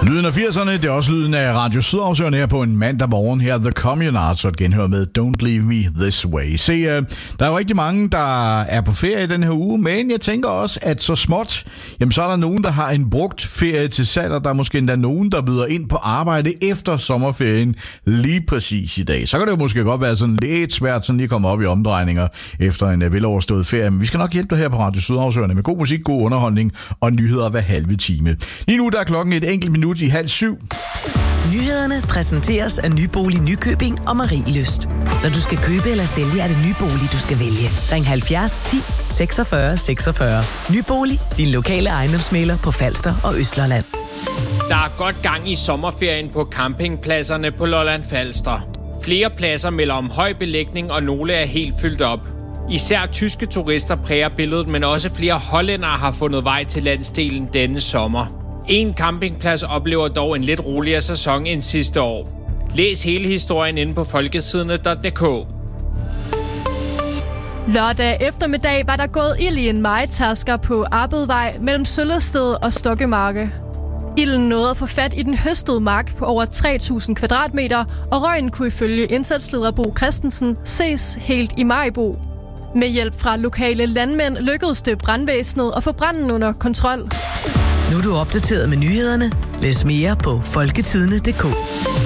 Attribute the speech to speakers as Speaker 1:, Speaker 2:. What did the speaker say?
Speaker 1: Lyden af 80'erne, det er også lyden af Radio Sydhavsøen her på en mandag morgen. Her The Communards og et genhør med Don't Leave Me This Way. Se, der er jo rigtig mange, der er på ferie i den her uge, men jeg tænker også, at så småt, jamen så er der nogen, der har en brugt ferie til salg, og der er måske endda nogen, der byder ind på arbejde efter sommerferien lige præcis i dag. Så kan det jo måske godt være sådan lidt svært sådan lige at komme op i omdrejninger efter en veloverstået ferie, men vi skal nok hjælpe dig her på Radio Sydhavsøen med god musik, god underholdning og nyheder hver halve time. Lige nu der er klokken et enkelt minut i 6:30.
Speaker 2: Nyhederne præsenteres af Nybolig Nykøbing og Marielyst. Når du skal købe eller sælge, er det Nybolig, du skal vælge. Ring 70 10 46 46. Nybolig, din lokale ejendomsmægler på Falster og Østlandet.
Speaker 3: Der er godt gang i sommerferien på campingpladserne på Lolland Falster. Flere pladser melder om høj belægning, og nogle er helt fyldt op. Især tyske turister præger billedet, men også flere hollændere har fundet vej til landsdelen denne sommer. En campingplads oplever dog en lidt roligere sæson end sidste år. Læs hele historien inde på folkesidene.dk.
Speaker 4: Lørdag eftermiddag var der gået ild i en majtasker på Arbedvej mellem Søllested og Stokkemarke. Ilden nåede at få fat i den høstede mark på over 3.000 kvadratmeter, og røgen kunne ifølge indsatsleder Bo Christensen ses helt i Maribo. Med hjælp fra lokale landmænd lykkedes det brandvæsenet at få branden under kontrol.
Speaker 2: Nu er du opdateret med nyhederne. Læs mere på folketidene.dk.